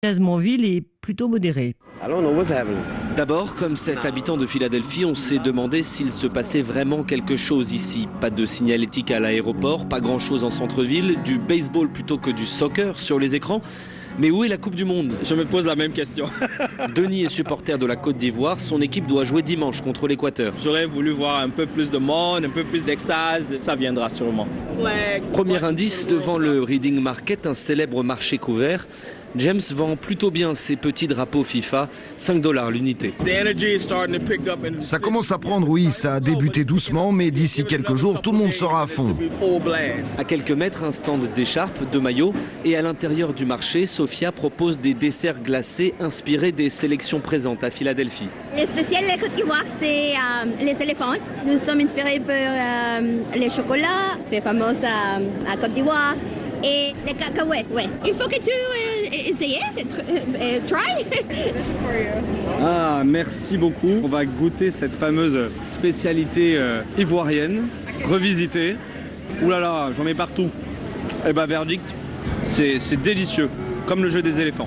Ville est plutôt modéré. D'abord, comme cet habitant de Philadelphie, on s'est demandé s'il se passait vraiment quelque chose ici. Pas de signalétique à l'aéroport, pas grand-chose en centre-ville, du baseball plutôt que du soccer sur les écrans. Mais où est la Coupe du Monde ? Je me pose la même question. Denis est supporter de la Côte d'Ivoire. Son équipe doit jouer dimanche contre l'Équateur. J'aurais voulu voir un peu plus de monde, un peu plus d'extase. Ça viendra sûrement. Premier indice, devant le Reading Market, un célèbre marché couvert. James vend plutôt bien ses petits drapeaux FIFA, $5 l'unité. Ça commence à prendre, oui, ça a débuté doucement, mais d'ici quelques jours, tout le monde sera à fond. À quelques mètres, un stand d'écharpes, de maillots, et à l'intérieur du marché, Sophia propose des desserts glacés inspirés des sélections présentes à Philadelphie. Le spécial de la Côte d'Ivoire, c'est les éléphants. Nous sommes inspirés par les chocolats, c'est fameux à Côte d'Ivoire. Et les cacahuètes, ouais. Il faut que tu essayes, try. Ah, merci beaucoup. On va goûter cette fameuse spécialité ivoirienne, revisitée. Ouh là là, j'en mets partout. Eh ben, verdict, c'est délicieux, comme le jeu des éléphants.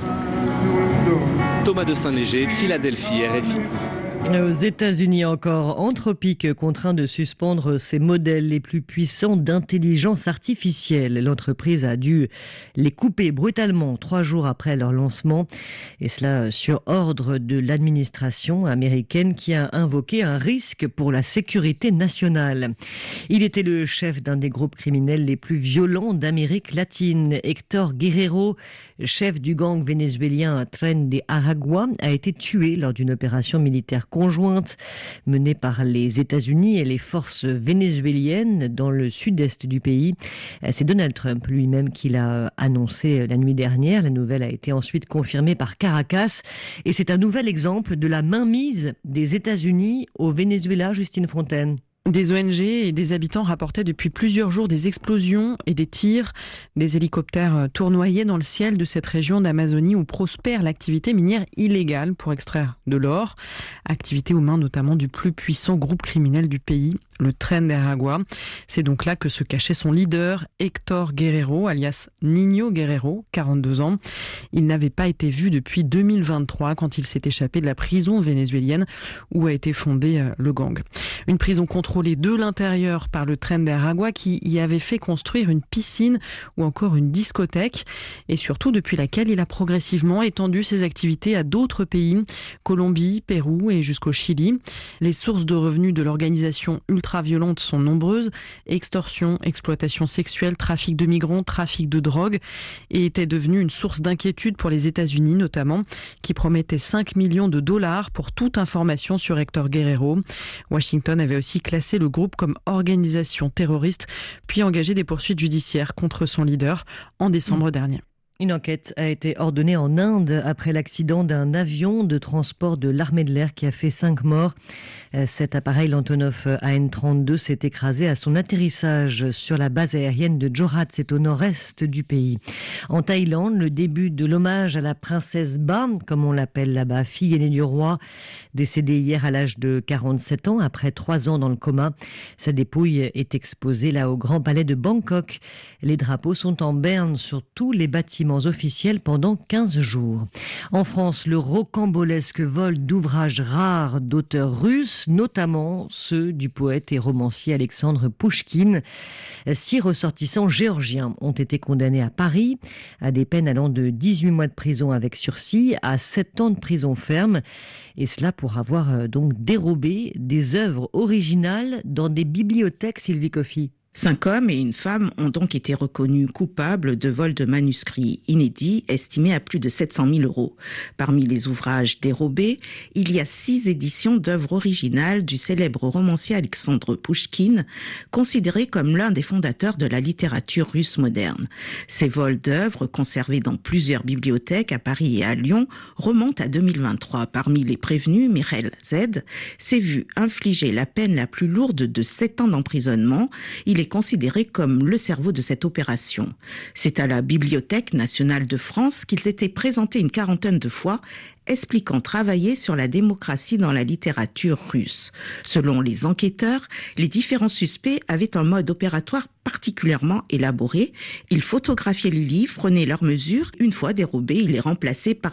Thomas de Saint-Léger, Philadelphie, RFI. Aux États-Unis encore, Anthropic contraint de suspendre ses modèles les plus puissants d'intelligence artificielle. L'entreprise a dû les couper brutalement 3 jours après leur lancement, et cela sur ordre de l'administration américaine qui a invoqué un risque pour la sécurité nationale. Il était le chef d'un des groupes criminels les plus violents d'Amérique latine. Héctor Guerrero, chef du gang vénézuélien Tren de Aragua, a été tué lors d'une opération militaire conjointe menée par les États-Unis et les forces vénézuéliennes dans le sud-est du pays. C'est Donald Trump lui-même qui l'a annoncé la nuit dernière. La nouvelle a été ensuite confirmée par Caracas et c'est un nouvel exemple de la mainmise des États-Unis au Venezuela, Justine Fontaine. Des ONG et des habitants rapportaient depuis plusieurs jours des explosions et des tirs. Des hélicoptères tournoyaient dans le ciel de cette région d'Amazonie où prospère l'activité minière illégale pour extraire de l'or. Activité aux mains notamment du plus puissant groupe criminel du pays, le Tren de Aragua. C'est donc là que se cachait son leader, Héctor Guerrero, alias Niño Guerrero, 42 ans. Il n'avait pas été vu depuis 2023 quand il s'est échappé de la prison vénézuélienne où a été fondé le gang. Une prison contrôlée de l'intérieur par le Tren de Aragua qui y avait fait construire une piscine ou encore une discothèque et surtout depuis laquelle il a progressivement étendu ses activités à d'autres pays, Colombie, Pérou et jusqu'au Chili. Les sources de revenus de l'organisation ultra-violente sont nombreuses, extorsion, exploitation sexuelle, trafic de migrants, trafic de drogue et était devenue une source d'inquiétude pour les États-Unis notamment, qui promettaient $5 millions pour toute information sur Héctor Guerrero. Washington avait aussi classé le groupe comme organisation terroriste, puis engagé des poursuites judiciaires contre son leader en décembre dernier. Une enquête a été ordonnée en Inde après l'accident d'un avion de transport de l'armée de l'air qui a fait 5 morts. Cet appareil, l'Antonov AN-32, s'est écrasé à son atterrissage sur la base aérienne de Jorat, c'est au nord-est du pays. En Thaïlande, le début de l'hommage à la princesse Ba, comme on l'appelle là-bas, fille aînée du roi, décédée hier à l'âge de 47 ans, après 3 ans dans le coma. Sa dépouille est exposée là au Grand Palais de Bangkok. Les drapeaux sont en berne sur tous les bâtiments officiels pendant 15 jours. En France, le rocambolesque vol d'ouvrages rares d'auteurs russes, notamment ceux du poète et romancier Alexandre Pouchkine. 6 ressortissants géorgiens ont été condamnés à Paris à des peines allant de 18 mois de prison avec sursis à 7 ans de prison ferme. Et cela pour avoir donc dérobé des œuvres originales dans des bibliothèques, Sylvie Coffy. 5 hommes et une femme ont donc été reconnus coupables de vol de manuscrits inédits estimés à plus de 700 000 €. Parmi les ouvrages dérobés, il y a 6 éditions d'œuvres originales du célèbre romancier Alexandre Pouchkine, considéré comme l'un des fondateurs de la littérature russe moderne. Ces vols d'œuvres, conservés dans plusieurs bibliothèques à Paris et à Lyon, remontent à 2023. Parmi les prévenus, Mireille Z s'est vu infliger la peine la plus lourde de 7 ans d'emprisonnement. Il est considéré comme le cerveau de cette opération. C'est à la Bibliothèque nationale de France qu'il s'était présenté une quarantaine de fois, expliquant travailler sur la démocratie dans la littérature russe. Selon les enquêteurs, les différents suspects avaient un mode opératoire particulièrement élaboré. Ils photographiaient les livres, prenaient leurs mesures. Une fois dérobés, ils les remplaçaient par